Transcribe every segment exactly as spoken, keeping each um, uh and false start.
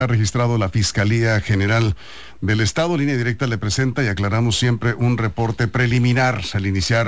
Ha registrado la Fiscalía General del Estado. Línea Directa le presenta y aclaramos siempre un reporte preliminar al iniciar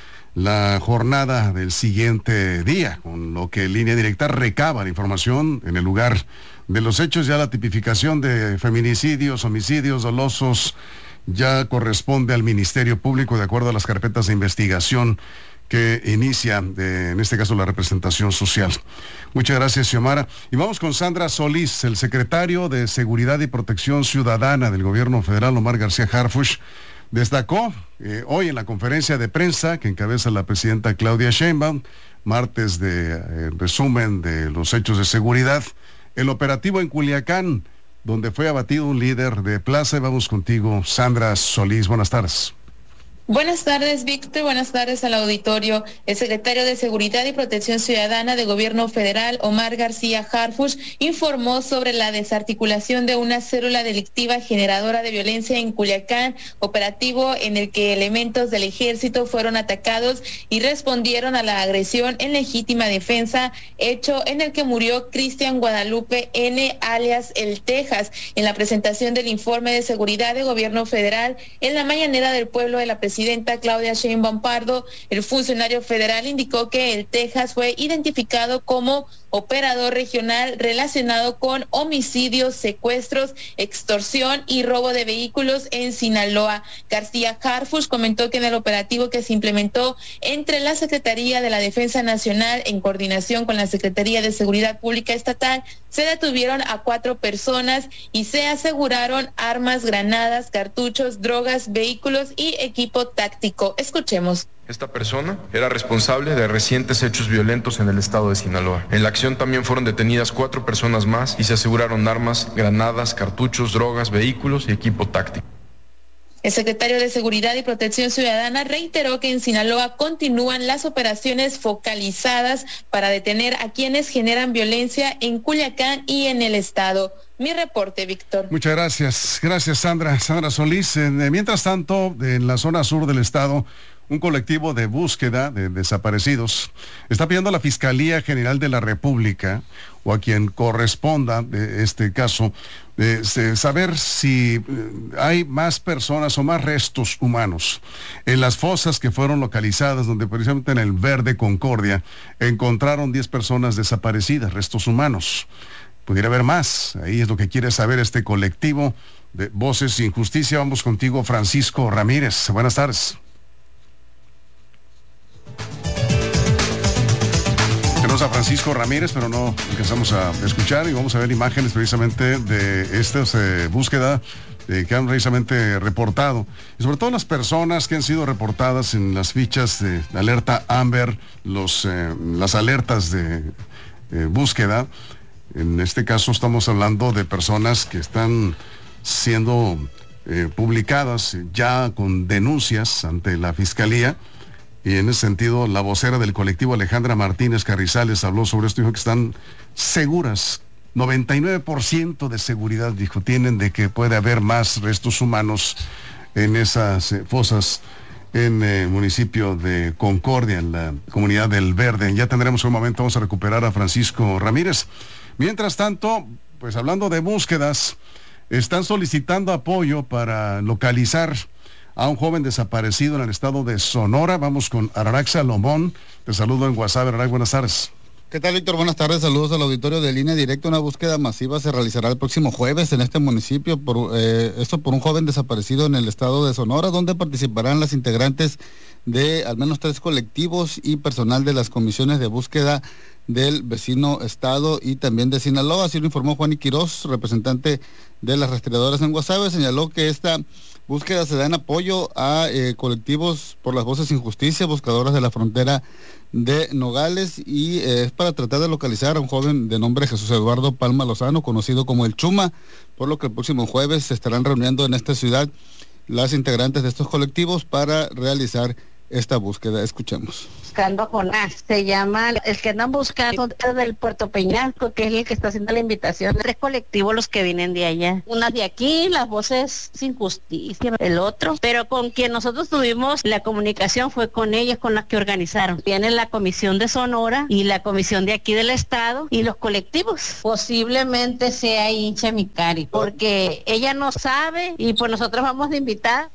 la jornada del siguiente día, con lo que Línea Directa recaba la información en el lugar de los hechos. Ya la tipificación de feminicidios, homicidios dolosos ya corresponde al Ministerio Público de acuerdo a las carpetas de investigación que inicia, de, en este caso, la representación social. Muchas gracias, Xiomara. Y vamos con Sandra Solís. El secretario de Seguridad y Protección Ciudadana del Gobierno Federal, Omar García Harfuch, destacó eh, hoy en la conferencia de prensa que encabeza la presidenta Claudia Sheinbaum, martes de eh, resumen de los hechos de seguridad, el operativo en Culiacán, donde fue abatido un líder de plaza. Y vamos contigo, Sandra Solís. Buenas tardes. Buenas tardes, Víctor. Buenas tardes al auditorio. El secretario de Seguridad y Protección Ciudadana de Gobierno Federal, Omar García Harfuch, informó sobre la desarticulación de una célula delictiva generadora de violencia en Culiacán, operativo en el que elementos del ejército fueron atacados y respondieron a la agresión en legítima defensa, hecho en el que murió Cristian Guadalupe N., alias El Texas. En la presentación del informe de seguridad de Gobierno Federal, en la mañanera del pueblo de la presidenta Claudia Sheinbaum Pardo, el funcionario federal indicó que El Texas fue identificado como operador regional relacionado con homicidios, secuestros, extorsión y robo de vehículos en Sinaloa. García Harfuch comentó que en el operativo que se implementó entre la Secretaría de la Defensa Nacional en coordinación con la Secretaría de Seguridad Pública Estatal, se detuvieron a cuatro personas y se aseguraron armas, granadas, cartuchos, drogas, vehículos y equipo táctico. Escuchemos. Esta persona era responsable de recientes hechos violentos en el estado de Sinaloa. En la acción también fueron detenidas cuatro personas más y se aseguraron armas, granadas, cartuchos, drogas, vehículos y equipo táctico. El secretario de Seguridad y Protección Ciudadana reiteró que en Sinaloa continúan las operaciones focalizadas para detener a quienes generan violencia en Culiacán y en el estado. Mi reporte, Víctor. Muchas gracias. Gracias, Sandra. Sandra Solís. En, eh, mientras tanto, en la zona sur del estado, un colectivo de búsqueda de desaparecidos está pidiendo a la Fiscalía General de la República o a quien corresponda de este caso de, de saber si hay más personas o más restos humanos en las fosas que fueron localizadas, donde precisamente en el Verde Concordia encontraron diez personas desaparecidas, restos humanos. Pudiera haber más. Ahí es lo que quiere saber este colectivo de Voces Sin Justicia. Vamos contigo, Francisco Ramírez. Buenas tardes. Tenemos a Francisco Ramírez, pero no alcanzamos a escuchar, y vamos a ver imágenes precisamente de esta eh, búsqueda eh, que han precisamente reportado, y sobre todo las personas que han sido reportadas en las fichas de alerta Amber, los, eh, las alertas de eh, búsqueda. En este caso estamos hablando de personas que están siendo eh, publicadas ya con denuncias ante la Fiscalía. Y en ese sentido, la vocera del colectivo, Alejandra Martínez Carrizales, habló sobre esto y dijo que están seguras, noventa y nueve por ciento de seguridad, dijo, tienen de que puede haber más restos humanos en esas eh, fosas en el municipio de Concordia, en la comunidad del Verde. Ya tendremos un momento, vamos a recuperar a Francisco Ramírez. Mientras tanto, pues hablando de búsquedas, están solicitando apoyo para localizar a un joven desaparecido en el estado de Sonora. Vamos con Ararax Salomón. Te saludo en WhatsApp, Ararax, buenas tardes. ¿Qué tal, Víctor? Buenas tardes, saludos al auditorio de Línea Directa. Una búsqueda masiva se realizará el próximo jueves en este municipio, por, eh, esto por un joven desaparecido en el estado de Sonora, donde participarán las integrantes de al menos tres colectivos y personal de las comisiones de búsqueda del vecino estado y también de Sinaloa. Así lo informó Juan Quiroz, representante de las rastreadoras en Guasave. Señaló que esta búsqueda se da en apoyo a eh, colectivos por las Voces Sin Justicia, buscadoras de la frontera de Nogales, y eh, es para tratar de localizar a un joven de nombre Jesús Eduardo Palma Lozano, conocido como el Chuma, por lo que el próximo jueves se estarán reuniendo en esta ciudad las integrantes de estos colectivos para realizar esta búsqueda. Escuchemos. Buscando a Jonás, se llama, el que andan buscando es del Puerto Peñasco, que es el que está haciendo la invitación. Tres colectivos los que vienen de allá. Una de aquí, las voces sin justicia, el otro, pero con quien nosotros tuvimos la comunicación fue con ellos, con las que organizaron. Viene la comisión de Sonora y la comisión de aquí del estado y los colectivos. Posiblemente sea hincha Micari, porque ella no sabe y pues nosotros vamos a invitar.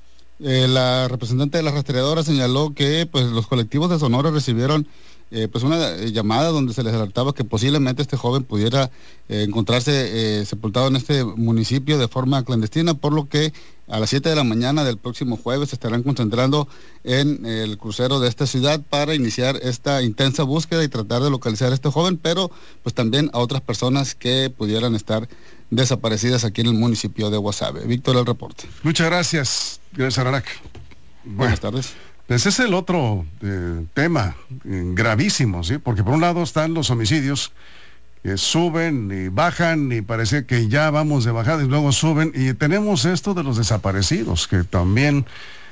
Eh, la representante de la rastreadora señaló que pues los colectivos de Sonora recibieron eh, pues una eh, llamada donde se les alertaba que posiblemente este joven pudiera eh, encontrarse eh, sepultado en este municipio de forma clandestina, por lo que a las siete de la mañana del próximo jueves se estarán concentrando en el crucero de esta ciudad para iniciar esta intensa búsqueda y tratar de localizar a este joven, pero pues también a otras personas que pudieran estar desaparecidas aquí en el municipio de Guasave. Víctor, el reporte. Muchas gracias. Gracias, Ararac. Bueno, Buenas tardes. Pues ese es el otro eh, tema eh, gravísimo, ¿sí? Porque por un lado están los homicidios que suben y bajan y parece que ya vamos de bajada y luego suben, y tenemos esto de los desaparecidos que también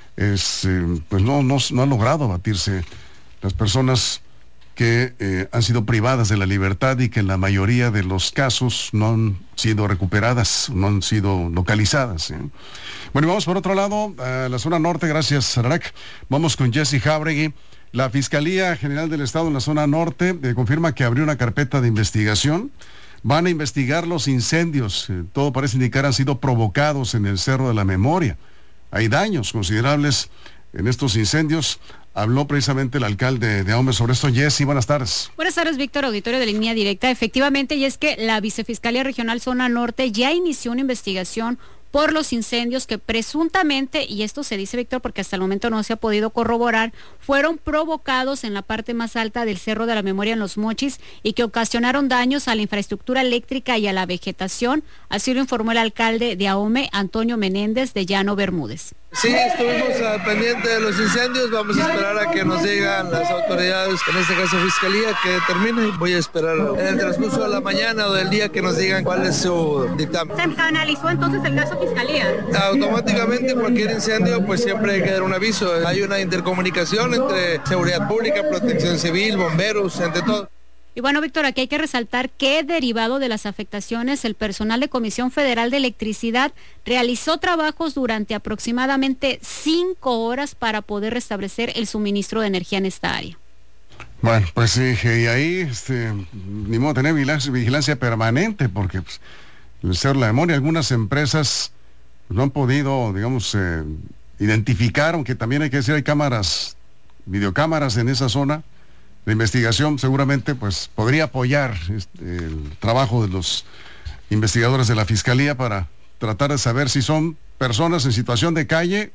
es, eh, pues no, no, no han logrado abatirse las personas que eh, han sido privadas de la libertad y que en la mayoría de los casos no han sido recuperadas, no han sido localizadas, ¿eh? Bueno, y vamos por otro lado, a la zona norte, gracias, Sararak. Vamos con Jesse Jauregui. La Fiscalía General del Estado en la zona norte eh, confirma que abrió una carpeta de investigación. Van a investigar los incendios, eh, todo parece indicar han sido provocados en el Cerro de la Memoria. Hay daños considerables en estos incendios. Habló precisamente el alcalde de Ahome sobre esto. Jessy, buenas tardes. Buenas tardes, Víctor, auditorio de Línea Directa. Efectivamente, y es que la Vicefiscalía Regional Zona Norte ya inició una investigación por los incendios que presuntamente, y esto se dice, Víctor, porque hasta el momento no se ha podido corroborar, fueron provocados en la parte más alta del Cerro de la Memoria en Los Mochis y que ocasionaron daños a la infraestructura eléctrica y a la vegetación. Así lo informó el alcalde de Ahome, Antonio Menéndez de Llano Bermúdez. Sí, estuvimos al pendiente de los incendios, vamos a esperar a que nos digan las autoridades, en este caso Fiscalía, que determine. Voy a esperar en el transcurso de la mañana o del día que nos digan cuál es su dictamen. ¿Se canalizó entonces el caso Fiscalía? Automáticamente cualquier incendio pues siempre hay que dar un aviso. Hay una intercomunicación entre seguridad pública, protección civil, bomberos, entre todo. Y bueno, Víctor, aquí hay que resaltar que derivado de las afectaciones, el personal de Comisión Federal de Electricidad realizó trabajos durante aproximadamente cinco horas para poder restablecer el suministro de energía en esta área. Bueno, pues sí, y ahí este, ni modo tener vigilancia, vigilancia permanente, porque pues, el Cerro de la Memoria, algunas empresas pues, no han podido, digamos, eh, identificar, aunque también hay que decir, hay cámaras, videocámaras en esa zona. La investigación seguramente pues podría apoyar este, el trabajo de los investigadores de la Fiscalía para tratar de saber si son personas en situación de calle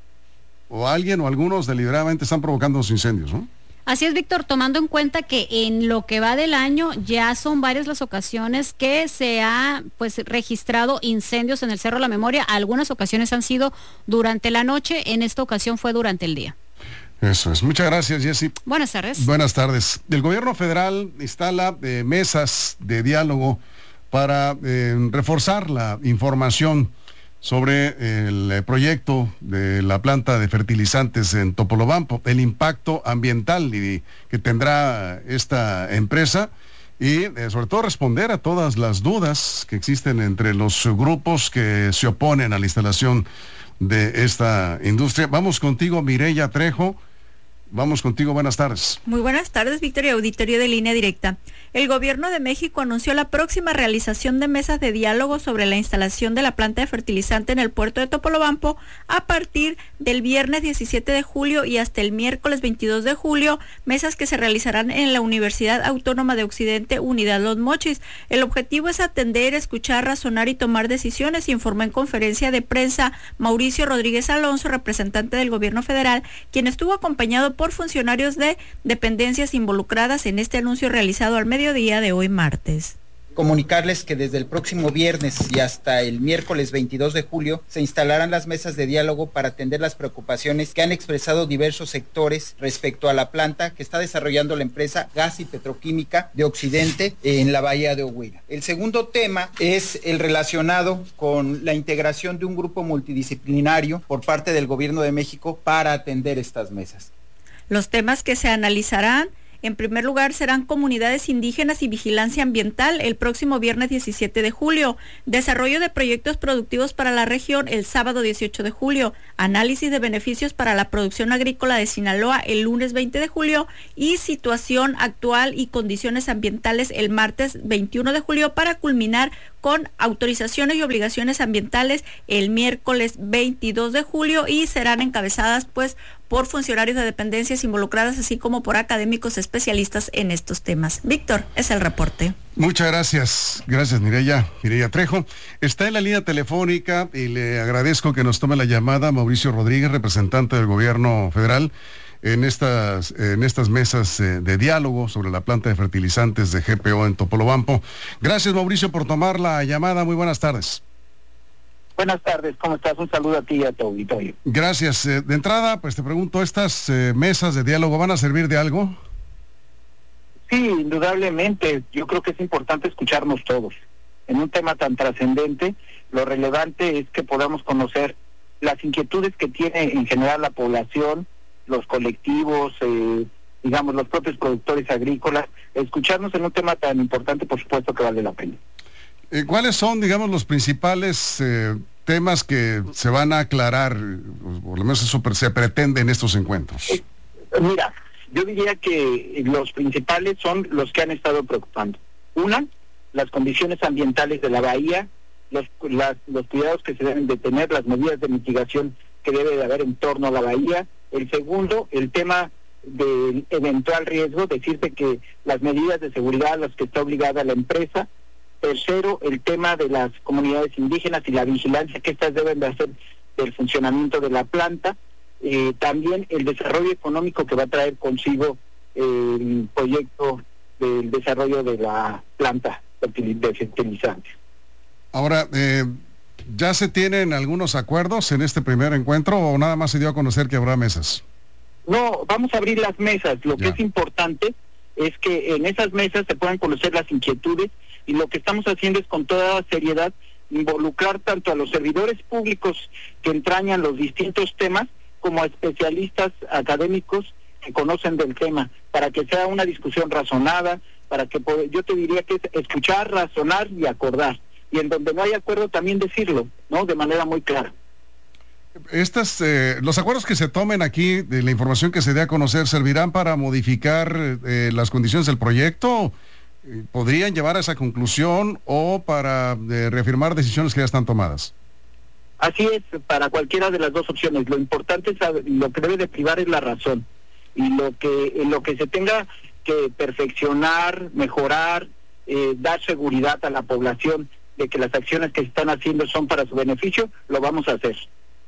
o alguien o algunos deliberadamente están provocando los incendios, ¿no? Así es, Víctor, tomando en cuenta que en lo que va del año ya son varias las ocasiones que se ha pues registrado incendios en el Cerro de la Memoria. Algunas ocasiones han sido durante la noche, en esta ocasión fue durante el día. Eso es. Muchas gracias, Jessy. Buenas tardes. Buenas tardes. El gobierno federal instala eh, mesas de diálogo para eh, reforzar la información sobre el eh, proyecto de la planta de fertilizantes en Topolobampo, el impacto ambiental y, que tendrá esta empresa y eh, sobre todo responder a todas las dudas que existen entre los grupos que se oponen a la instalación de esta industria. Vamos contigo, Mireya Trejo. Vamos contigo, buenas tardes. Muy buenas tardes, Víctor y auditorio de Línea Directa. El gobierno de México anunció la próxima realización de mesas de diálogo sobre la instalación de la planta de fertilizante en el puerto de Topolobampo a partir del viernes diecisiete de julio y hasta el miércoles veintidós de julio, mesas que se realizarán en la Universidad Autónoma de Occidente, Unidad Los Mochis. El objetivo es atender, escuchar, razonar y tomar decisiones, informó en conferencia de prensa Mauricio Rodríguez Alonso, representante del gobierno federal, quien estuvo acompañado por por funcionarios de dependencias involucradas en este anuncio realizado al mediodía de hoy martes. Comunicarles que desde el próximo viernes y hasta el miércoles veintidós de julio se instalarán las mesas de diálogo para atender las preocupaciones que han expresado diversos sectores respecto a la planta que está desarrollando la empresa Gas y Petroquímica de Occidente en la bahía de Ohuira. El segundo tema es el relacionado con la integración de un grupo multidisciplinario por parte del gobierno de México para atender estas mesas. Los temas que se analizarán, en primer lugar, serán comunidades indígenas y vigilancia ambiental el próximo viernes diecisiete de julio, desarrollo de proyectos productivos para la región el sábado dieciocho de julio, análisis de beneficios para la producción agrícola de Sinaloa el lunes veinte de julio y situación actual y condiciones ambientales el martes veintiuno de julio para culminar con autorizaciones y obligaciones ambientales el miércoles veintidós de julio y serán encabezadas pues por funcionarios de dependencias involucradas, así como por académicos especialistas en estos temas. Víctor, es el reporte. Muchas gracias. Gracias, Mireya. Mireya Trejo. Está en la línea telefónica y le agradezco que nos tome la llamada Mauricio Rodríguez, representante del gobierno federal, en estas, en estas mesas eh, de diálogo sobre la planta de fertilizantes de G P O en Topolobampo. Gracias, Mauricio, por tomar la llamada. Muy buenas tardes. Buenas tardes, ¿cómo estás? Un saludo a ti y a tu auditorio. Gracias. Eh, de entrada, pues te pregunto, ¿estas eh, mesas de diálogo van a servir de algo? Sí, indudablemente. Yo creo que es importante escucharnos todos. En un tema tan trascendente, lo relevante es que podamos conocer las inquietudes que tiene en general la población, los colectivos, eh, digamos, los propios productores agrícolas. Escucharnos en un tema tan importante, por supuesto que vale la pena. Eh, ¿Cuáles son, digamos, los principales eh, temas que se van a aclarar, o por lo menos eso se pretende en estos encuentros? Eh, mira, yo diría que los principales son los que han estado preocupando. Una, las condiciones ambientales de la bahía, los, las, los cuidados que se deben de tener, las medidas de mitigación que debe de haber en torno a la bahía. El segundo, el tema del eventual riesgo, decirte que las medidas de seguridad a las que está obligada la empresa. Tercero, el tema de las comunidades indígenas y la vigilancia que estas deben de hacer del funcionamiento de la planta. Eh, también el desarrollo económico que va a traer consigo el proyecto del desarrollo de la planta de fertilizantes. Ahora, eh, ¿ya se tienen algunos acuerdos en este primer encuentro o nada más se dio a conocer que habrá mesas? No, vamos a abrir las mesas. Lo ya. que es importante es que en esas mesas se puedan conocer las inquietudes y lo que estamos haciendo es con toda seriedad involucrar tanto a los servidores públicos que entrañan los distintos temas como a especialistas académicos que conocen del tema, para que sea una discusión razonada, para que yo te diría que es escuchar, razonar y acordar, y en donde no hay acuerdo también decirlo, ¿no? De manera muy clara. Estas, eh, los acuerdos que se tomen aquí, de la información que se dé a conocer, ¿servirán para modificar eh, las condiciones del proyecto? ¿Podrían llevar a esa conclusión o para eh, reafirmar decisiones que ya están tomadas? Así es, para cualquiera de las dos opciones. Lo importante es saber, lo que debe de privar es la razón, y lo que lo que se tenga que perfeccionar, mejorar, eh, dar seguridad a la población de que las acciones que se están haciendo son para su beneficio, lo vamos a hacer.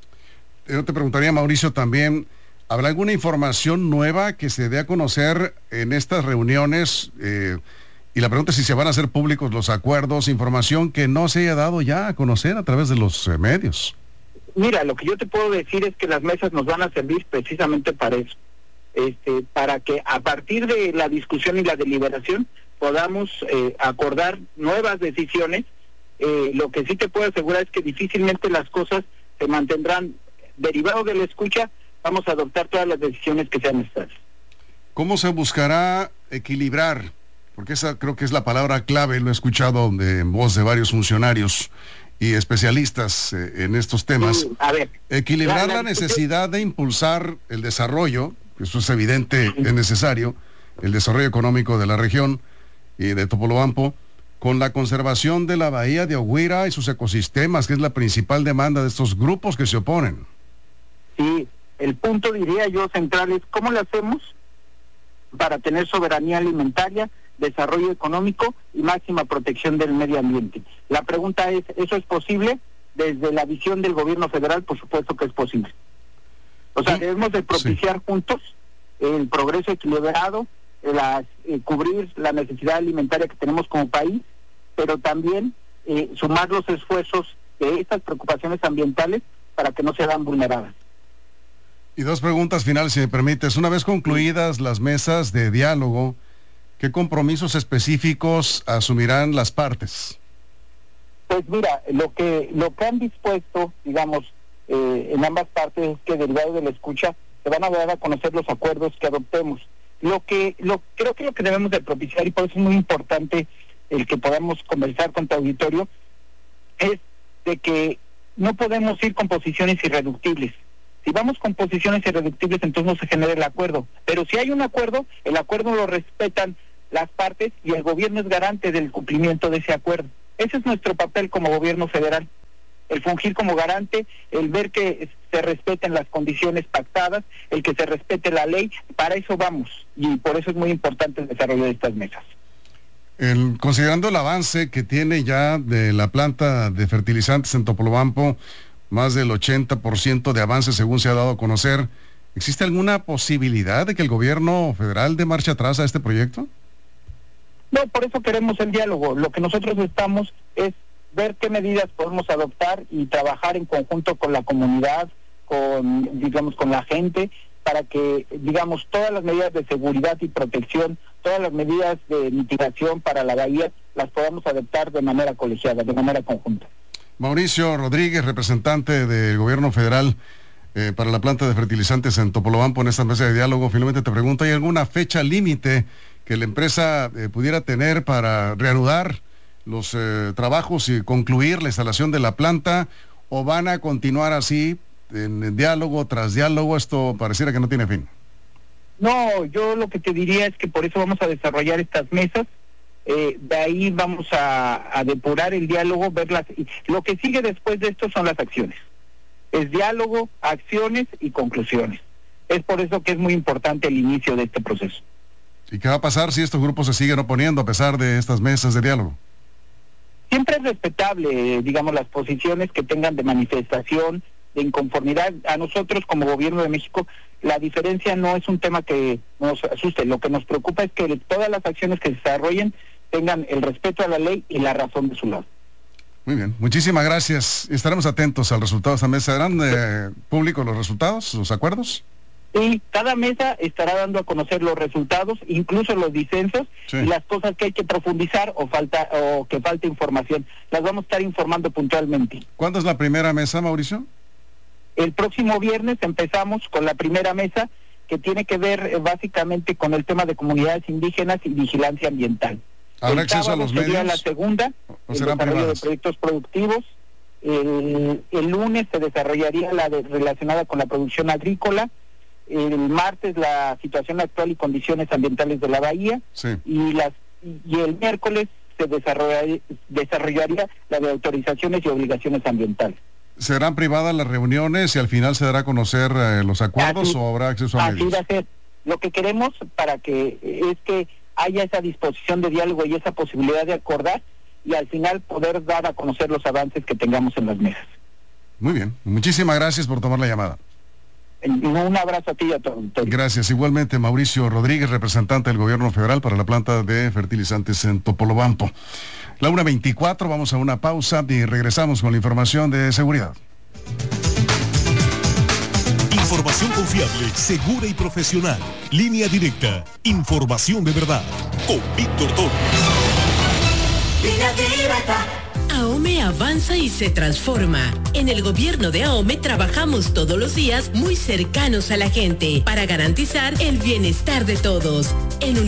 Yo te preguntaría, Mauricio, también, ¿habrá alguna información nueva que se dé a conocer en estas reuniones? Eh, y la pregunta es si se van a hacer públicos los acuerdos, información que no se haya dado ya a conocer a través de los eh, medios. Mira, lo que yo te puedo decir es que las mesas nos van a servir precisamente para eso, este, para que a partir de la discusión y la deliberación podamos eh, acordar nuevas decisiones. Eh, lo que sí te puedo asegurar es que difícilmente las cosas se mantendrán. Derivado de la escucha, vamos a adoptar todas las decisiones que sean necesarias. ¿Cómo se buscará equilibrar? Porque esa creo que es la palabra clave, lo he escuchado de, en voz de varios funcionarios y especialistas eh, en estos temas. Sí, a ver, equilibrar la, la, la necesidad de impulsar el desarrollo, eso es evidente, es necesario, el desarrollo económico de la región y de Topolobampo, con la conservación de la bahía de Oguira y sus ecosistemas, que es la principal demanda de estos grupos que se oponen. Sí, el punto, diría yo, central es cómo lo hacemos para tener soberanía alimentaria, desarrollo económico y máxima protección del medio ambiente. La pregunta es, ¿eso es posible? Desde la visión del gobierno federal, por supuesto que es posible. O sea, sí, debemos de propiciar sí. juntos el progreso equilibrado, la, eh, cubrir la necesidad alimentaria que tenemos como país, pero también eh, sumar los esfuerzos de estas preocupaciones ambientales para que no se vean vulneradas. Y dos preguntas finales, si me permites. Una vez concluidas las mesas de diálogo, ¿qué compromisos específicos asumirán las partes? Pues mira, lo que lo que han dispuesto, digamos, eh, en ambas partes es que derivado de la escucha se van a dar a conocer los acuerdos que adoptemos. Lo que, lo creo que lo que debemos de propiciar, y por eso es muy importante el que podamos conversar con tu auditorio, es de que no podemos ir con posiciones irreductibles. Si vamos con posiciones irreductibles, entonces no se genera el acuerdo. Pero si hay un acuerdo, el acuerdo lo respetan las partes y el gobierno es garante del cumplimiento de ese acuerdo. Ese es nuestro papel como gobierno federal. El fungir como garante, el ver que se respeten las condiciones pactadas, el que se respete la ley, para eso vamos. Y por eso es muy importante el desarrollo de estas mesas. El, considerando el avance que tiene ya de la planta de fertilizantes en Topolobampo, más del ochenta por ciento de avance según se ha dado a conocer, ¿existe alguna posibilidad de que el gobierno federal dé marcha atrás a este proyecto? No, por eso queremos el diálogo. Lo que nosotros estamos es ver qué medidas podemos adoptar y trabajar en conjunto con la comunidad, con, digamos, con la gente, para que, digamos, todas las medidas de seguridad y protección, todas las medidas de mitigación para la bahía, las podamos adoptar de manera colegiada, de manera conjunta. Mauricio Rodríguez, representante del gobierno federal eh, para la planta de fertilizantes en Topolobampo, en esta mesa de diálogo, finalmente te pregunto, ¿hay alguna fecha límite que la empresa eh, pudiera tener para reanudar los eh, trabajos y concluir la instalación de la planta, o van a continuar así en diálogo tras diálogo? Esto pareciera que no tiene fin. No, yo lo que te diría es que por eso vamos a desarrollar estas mesas, eh, de ahí vamos a, a depurar el diálogo, ver las, lo que sigue después de esto son las acciones. Es diálogo, acciones y conclusiones. Es por eso que es muy importante el inicio de este proceso. ¿Y qué va a pasar si estos grupos se siguen oponiendo a pesar de estas mesas de diálogo? Siempre es respetable, digamos, las posiciones que tengan de manifestación, de inconformidad. A nosotros como gobierno de México, la diferencia no es un tema que nos asuste. Lo que nos preocupa es que todas las acciones que se desarrollen tengan el respeto a la ley y la razón de su lado. Muy bien, muchísimas gracias. Estaremos atentos al resultado de esta mesa. ¿Serán eh, públicos los resultados, los acuerdos? Y cada mesa estará dando a conocer los resultados, incluso los disensos, sí, y las cosas que hay que profundizar o falta o que falta información. Las vamos a estar informando puntualmente. ¿Cuándo es la primera mesa, Mauricio? El próximo viernes empezamos con la primera mesa, que tiene que ver eh, básicamente con el tema de comunidades indígenas y vigilancia ambiental. ¿Habrá acceso a los medios? Sería la segunda, ¿O el serán desarrollo privadas? de proyectos productivos. El, el lunes se desarrollaría la de, relacionada con la producción agrícola. El martes la situación actual y condiciones ambientales de la bahía, sí, y las y el miércoles se desarrollaría, desarrollaría la de autorizaciones y obligaciones ambientales. ¿Serán privadas las reuniones y al final se dará a conocer eh, los acuerdos Así, o habrá acceso a así medios? va a ser. Lo que queremos para que es que haya esa disposición de diálogo y esa posibilidad de acordar y al final poder dar a conocer los avances que tengamos en las mesas. Muy bien, muchísimas gracias por tomar la llamada. Un abrazo a ti y a todos. Gracias. Igualmente, Mauricio Rodríguez, representante del gobierno federal para la planta de fertilizantes en Topolobampo. La una veinticuatro, vamos a una pausa y regresamos con la información de seguridad. Información confiable, segura y profesional. Línea directa. Información de verdad. Con Víctor Torres. Línea directa. AOME avanza y se transforma. En el gobierno de AOME trabajamos todos los días muy cercanos a la gente para garantizar el bienestar de todos. En